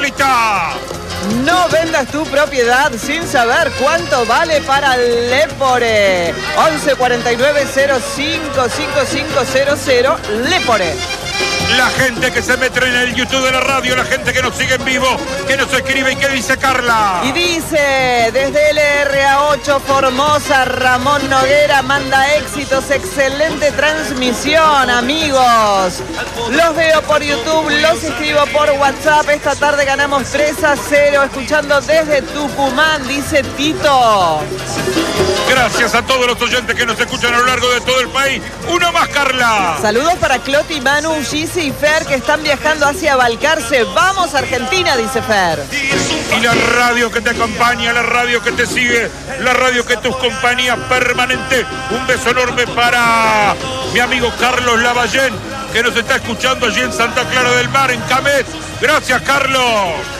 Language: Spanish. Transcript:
Rita. No vendas tu propiedad sin saber cuánto vale para Lepore. 11 49 05 5500 Lepore. La gente que se mete en el YouTube de la radio, la gente que nos sigue en vivo, que nos escribe y que dice Carla. Y dice, desde LRA8 Formosa, Ramón Noguera manda éxitos, excelente transmisión, amigos. Los veo por YouTube, los escribo por WhatsApp. Esta tarde ganamos 3-0, escuchando desde Tucumán, dice Tito. Gracias a todos los oyentes que nos escuchan a lo largo de todo el país. Uno más, Carla. Saludos para Cloti, Manu, Gisi y Fer, que están viajando hacia Balcarce. ¡Vamos, Argentina!, dice Fer. Y la radio que te acompaña, la radio que te sigue, la radio que tus compañías permanente. Un beso enorme para mi amigo Carlos Lavallén, que nos está escuchando allí en Santa Clara del Mar, en Camet. Gracias, Carlos.